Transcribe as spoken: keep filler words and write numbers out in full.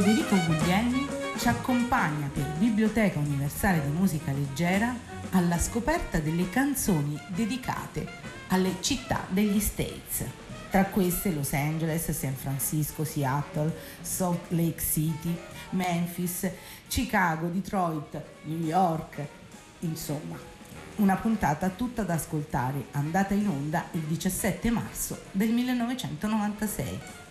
Federico Guglielmi ci accompagna per Biblioteca Universale di Musica Leggera alla scoperta delle canzoni dedicate alle città degli States. Tra queste Los Angeles, San Francisco, Seattle, Salt Lake City, Memphis, Chicago, Detroit, New York, insomma, una puntata tutta da ascoltare, andata in onda il diciassette marzo del millenovecentonovantasei.